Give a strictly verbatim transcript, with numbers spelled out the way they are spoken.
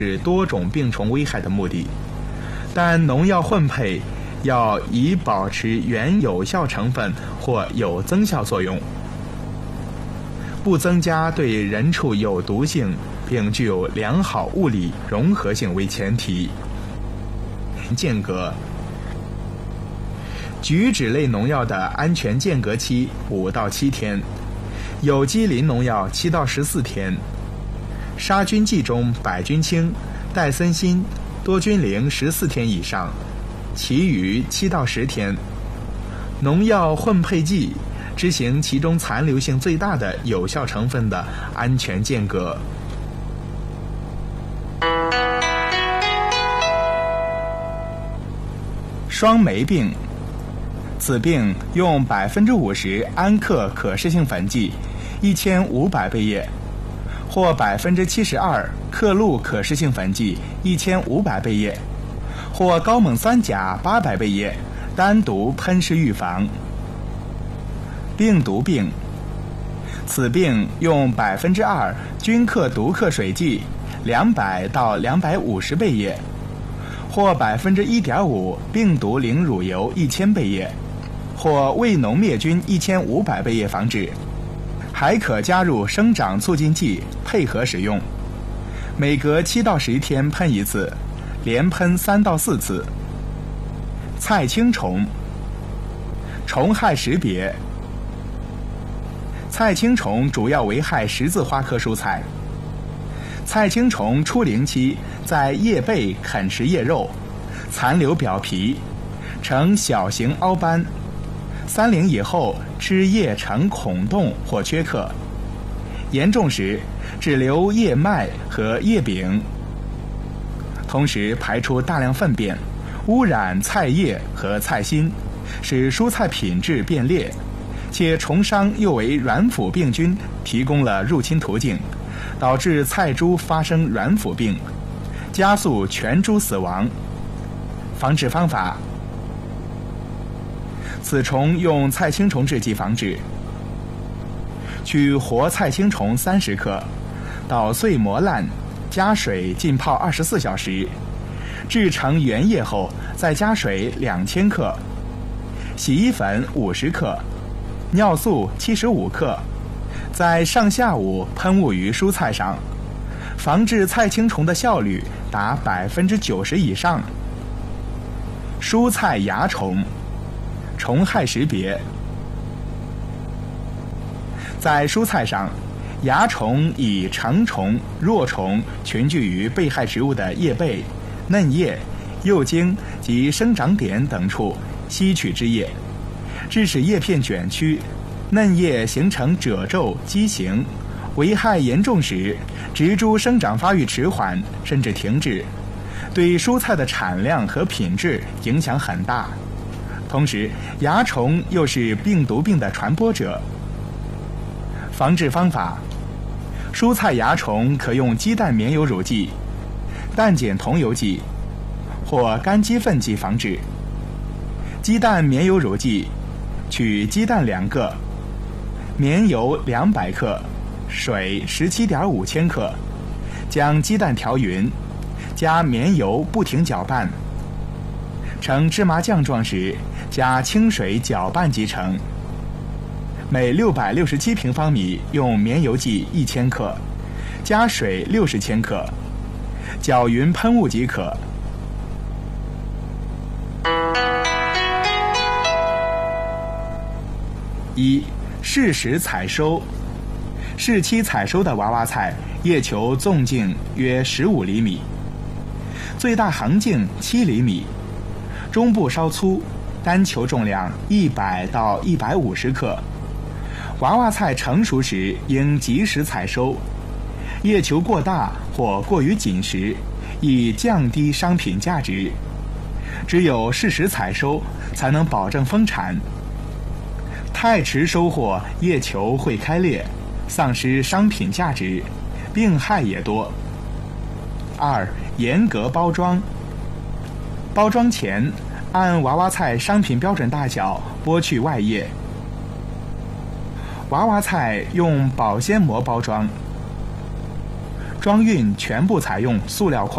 是多种病虫危害的目的，但农药混配要以保持原有效成分或有增效作用，不增加对人畜有毒性并具有良好物理融合性为前提。间隔，菊酯类农药的安全间隔期五到七天，有机磷农药七到十四天，杀菌剂中百菌清、戴森辛、多菌灵十四天以上，其余七到十天。农药混配剂执行其中残留性最大的有效成分的安全间隔。双霉病，此病用百分之五十安克可释性粉剂一千五百倍液，或百分之七十二克氯可释性粉剂一千五百倍液，或高锰酸钾八百倍液，单独喷施预防。病毒病，此病用百分之二均克毒克水剂两百到两百五十倍液，或百分之一点五病毒磷乳油一千倍液，或胃脓灭菌一千五百倍液防治。还可加入生长促进剂配合使用，每隔七到十天喷一次，连喷三到四次。菜青虫，虫害识别。菜青虫主要危害十字花科蔬菜。菜青虫初龄期在叶背啃食叶肉，残留表皮，呈小型凹斑。三龄以后吃叶呈孔洞或缺刻，严重时只留叶脉和叶柄，同时排出大量粪便，污染菜叶和菜心，使蔬菜品质变劣，且虫伤又为软腐病菌提供了入侵途径，导致菜株发生软腐病，加速全株死亡。防治方法，此虫用菜青虫制剂防治。取活菜青虫三十克，捣碎磨烂，加水浸泡二十四小时，制成原液后再加水两千克，洗衣粉五十克，尿素七十五克，在上下午喷雾于蔬菜上，防治菜青虫的效率达百分之九十以上。蔬菜蚜虫，虫害识别。在蔬菜上，蚜虫以成虫、弱虫群聚于被害植物的叶背、嫩叶、幼茎及生长点等处吸取汁液，致使叶片卷曲，嫩叶形成褶皱畸形。危害严重时，植株生长发育迟缓甚至停滞，对蔬菜的产量和品质影响很大。同时，蚜虫又是病毒病的传播者。防治方法，蔬菜蚜虫可用鸡蛋棉油乳剂、氮碱桐油剂或干鸡粪剂防治。鸡蛋棉油乳剂，取鸡蛋两个，棉油两百克，水十七点五千克，将鸡蛋调匀，加棉油不停搅拌，成芝麻酱状时，加清水搅拌即成。每六百六十七平方米用棉油剂一千克，加水六十千克，搅匀喷雾即可。一、适时采收。适期采收的娃娃菜叶球纵径约十五厘米，最大横径七厘米，中部稍粗，单球重量一百到一百五十克。娃娃菜成熟时应及时采收，叶球过大或过于紧实，易降低商品价值。只有适时采收，才能保证丰产。太迟收获，叶球会开裂，丧失商品价值，病害也多。二、严格包装。包装前，按娃娃菜商品标准大小剥去外叶。娃娃菜用保鲜膜包装，装运全部采用塑料筐。